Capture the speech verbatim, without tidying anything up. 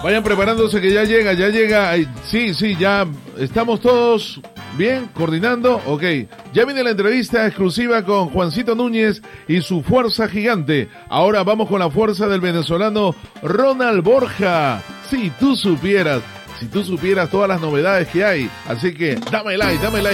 Vayan preparándose que ya llega, ya llega. Ay, sí, sí, ya estamos todos bien, coordinando. Ok, ya viene la entrevista exclusiva con Juancito Núñez y su fuerza gigante. Ahora vamos con la fuerza del venezolano Ronald Borja. Si tú supieras, si tú supieras todas las novedades que hay. Así que dame like, dame like.